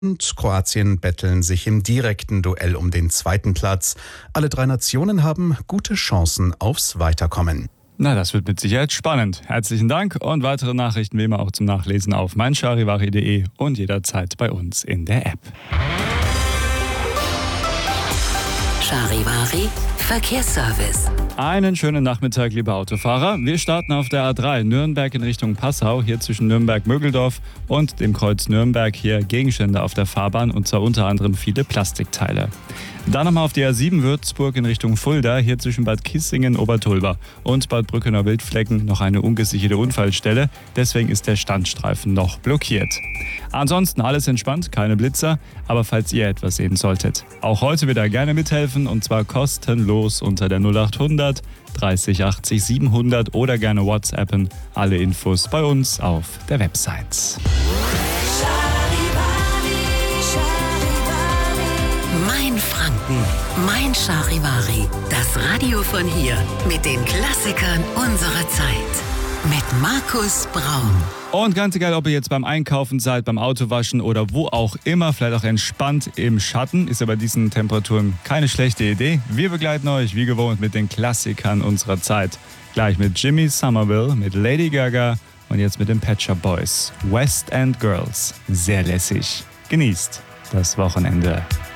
und Kroatien betteln sich im direkten Duell um den zweiten Platz. Alle drei Nationen haben gute Chancen aufs Weiterkommen. Na, das wird mit Sicherheit spannend. Herzlichen Dank und weitere Nachrichten wie immer auch zum Nachlesen auf meincharivari.de und jederzeit bei uns in der App. Charivari Verkehrsservice. Einen schönen Nachmittag, liebe Autofahrer. Wir starten auf der A3 Nürnberg in Richtung Passau, hier zwischen Nürnberg-Mögeldorf und dem Kreuz Nürnberg. Hier Gegenstände auf der Fahrbahn und zwar unter anderem viele Plastikteile. Dann nochmal auf die A7 Würzburg in Richtung Fulda, hier zwischen Bad Kissingen, Obertulba und Bad Brückener Wildflecken noch eine ungesicherte Unfallstelle. Deswegen ist der Standstreifen noch blockiert. Ansonsten alles entspannt, keine Blitzer, aber falls ihr etwas sehen solltet, auch heute wieder gerne mithelfen und zwar kostenlos unter der 0800 30 80 700 oder gerne WhatsAppen. Alle Infos bei uns auf der Website. Mein Franken, mein Charivari. Das Radio von hier mit den Klassikern unserer Zeit. Mit Markus Braun. Und ganz egal, ob ihr jetzt beim Einkaufen seid, beim Autowaschen oder wo auch immer, vielleicht auch entspannt im Schatten, ist ja bei diesen Temperaturen keine schlechte Idee. Wir begleiten euch wie gewohnt mit den Klassikern unserer Zeit. Gleich mit Jimmy Somerville, mit Lady Gaga und jetzt mit den Pet Shop Boys. West End Girls. Sehr lässig. Genießt das Wochenende.